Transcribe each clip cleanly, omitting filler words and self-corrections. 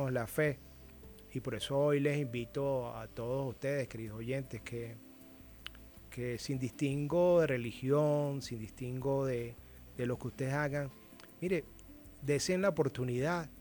tenemos la fe. Y por eso hoy les invito a todos ustedes, queridos oyentes, que sin distingo de religión, sin distingo de lo que ustedes hagan, mire, deseen la oportunidad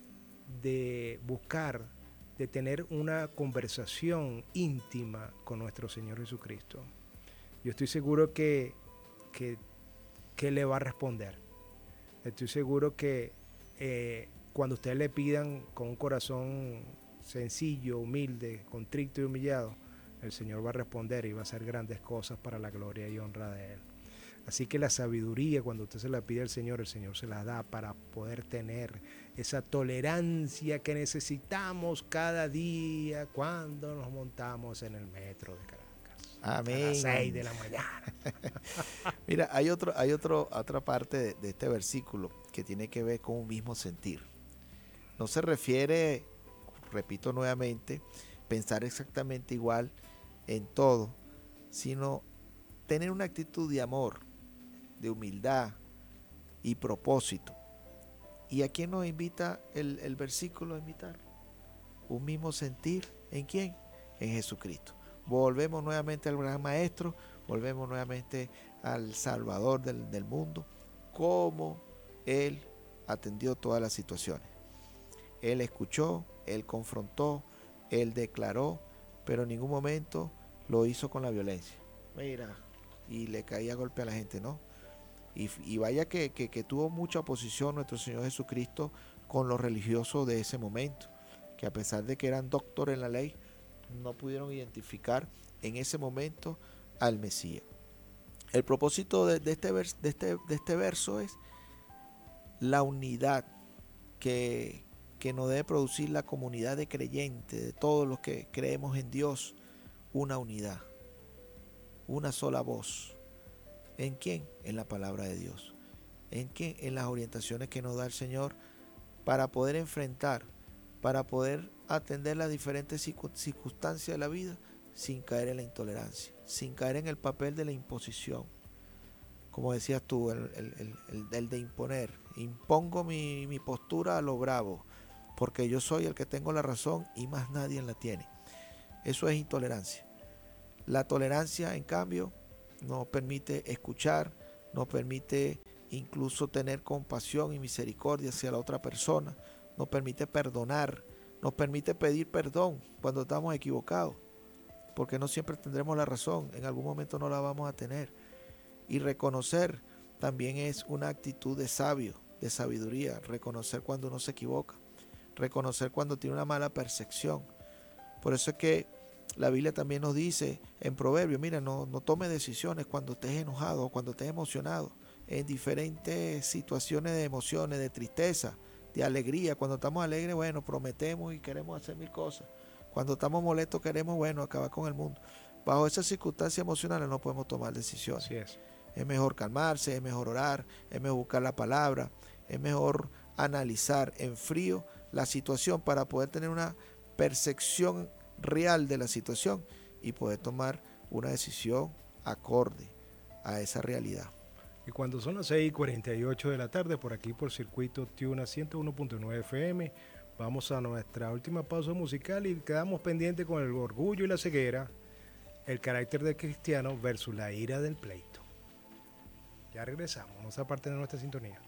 de buscar, de tener una conversación íntima con nuestro Señor Jesucristo. Yo estoy seguro que, que le va a responder. Estoy seguro que cuando ustedes le pidan con un corazón sencillo, humilde, contrito y humillado, el Señor va a responder y va a hacer grandes cosas para la gloria y honra de Él. Así que la sabiduría, cuando usted se la pide al Señor, el Señor se la da para poder tener esa tolerancia que necesitamos cada día cuando nos montamos en el metro de Caracas. Amén. A las 6 de la mañana. Mira, otra parte de este versículo que tiene que ver con un mismo sentir. No se refiere, repito nuevamente, pensar exactamente igual en todo, sino tener una actitud de amor, de humildad y propósito. ¿Y a quién nos invita el versículo a invitar? Un mismo sentir, ¿en quién? En Jesucristo. Volvemos nuevamente al gran maestro, volvemos nuevamente al Salvador del mundo, cómo Él atendió todas las situaciones. Él escuchó, Él confrontó, Él declaró, pero en ningún momento lo hizo con la violencia. Mira, y le caía golpe a la gente, ¿no? Y vaya que tuvo mucha oposición nuestro Señor Jesucristo con los religiosos de ese momento, que a pesar de que eran doctores en la ley, no pudieron identificar en ese momento al Mesías. El propósito de este verso es la unidad que nos debe producir la comunidad de creyentes, de todos los que creemos en Dios, una unidad, una sola voz. ¿En quién? En la palabra de Dios. ¿En quién? En las orientaciones que nos da el Señor para poder enfrentar, para poder atender las diferentes circunstancias de la vida sin caer en la intolerancia, sin caer en el papel de la imposición. Como decías tú, el de imponer. Impongo mi postura a lo bravo, porque yo soy el que tengo la razón y más nadie la tiene. Eso es intolerancia. La tolerancia, en cambio, nos permite escuchar, nos permite incluso tener compasión y misericordia hacia la otra persona, nos permite perdonar, nos permite pedir perdón cuando estamos equivocados, porque no siempre tendremos la razón, en algún momento no la vamos a tener. Y reconocer también es una actitud de sabio, de sabiduría, reconocer cuando uno se equivoca, reconocer cuando tiene una mala percepción. Por eso es que la Biblia también nos dice en Proverbios, mira, no tome decisiones cuando estés enojado o cuando estés emocionado, en diferentes situaciones de emociones, de tristeza, de alegría. Cuando estamos alegres, bueno, prometemos y queremos hacer mil cosas. Cuando estamos molestos queremos, bueno, acabar con el mundo. Bajo esas circunstancias emocionales no podemos tomar decisiones. Así es. Es mejor calmarse, es mejor orar, es mejor buscar la palabra, es mejor analizar en frío la situación para poder tener una percepción real de la situación y poder tomar una decisión acorde a esa realidad. Y cuando son las 6:48 de la tarde, por aquí por Circuito Tuna 101.9 FM, vamos a nuestra última pausa musical y quedamos pendientes con el orgullo y la ceguera, el carácter del cristiano versus la ira del pleito. Ya regresamos, no se aparten de nuestra sintonía.